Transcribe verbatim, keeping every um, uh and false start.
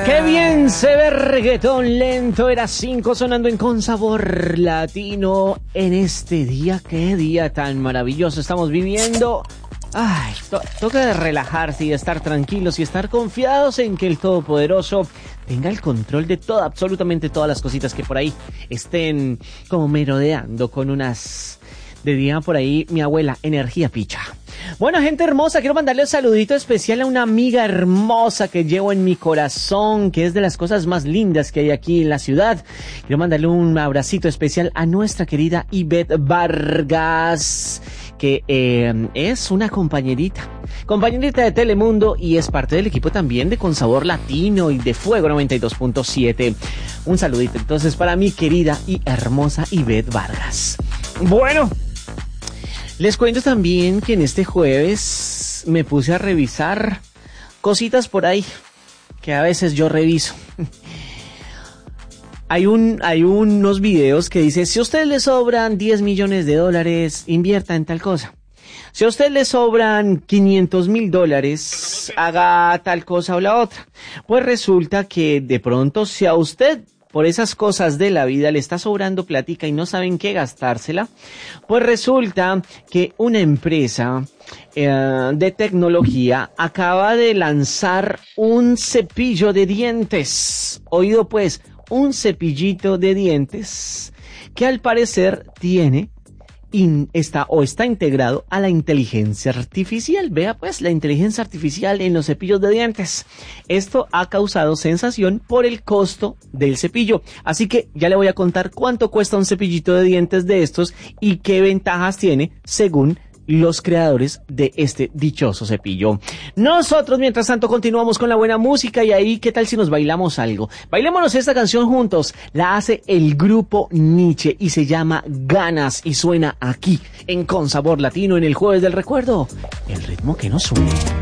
Qué bien se ve reggaetón lento, era cinco sonando en Con Sabor Latino en este día. Qué día tan maravilloso estamos viviendo. Ay, to- toca de relajarse y de estar tranquilos y estar confiados en que el Todopoderoso tenga el control de toda, absolutamente todas las cositas que por ahí estén como merodeando con unas, diría por ahí mi abuela, energía picha. Bueno, gente hermosa, quiero mandarle un saludito especial a una amiga hermosa que llevo en mi corazón, que es de las cosas más lindas que hay aquí en la ciudad. Quiero mandarle un abracito especial a nuestra querida Ivette Vargas, que eh, es una compañerita, compañerita de Telemundo y es parte del equipo también de Con Sabor Latino y de Fuego noventa y dos punto siete. Un saludito entonces para mi querida y hermosa Ivette Vargas. Bueno, les cuento también que en este jueves me puse a revisar cositas por ahí que a veces yo reviso. Hay un, hay unos videos que dice, si a usted le sobran diez millones de dólares, invierta en tal cosa. Si a usted le sobran quinientos mil dólares, haga tal cosa o la otra. Pues resulta que de pronto si a usted por esas cosas de la vida le está sobrando plática y no saben qué gastársela, pues resulta que una empresa eh, de tecnología acaba de lanzar un cepillo de dientes. Oído pues, un cepillito de dientes que al parecer tiene In, está o está integrado a la inteligencia artificial. Vea pues, la inteligencia artificial en los cepillos de dientes. Esto ha causado sensación por el costo del cepillo. Así que ya le voy a contar cuánto cuesta un cepillito de dientes de estos y qué ventajas tiene según los creadores de este dichoso cepillo. Nosotros, mientras tanto, continuamos con la buena música y ahí, ¿qué tal si nos bailamos algo? Bailémonos esta canción juntos. La hace el grupo Nietzsche y se llama Ganas y suena aquí en Con Sabor Latino en el Jueves del Recuerdo. El ritmo que nos une.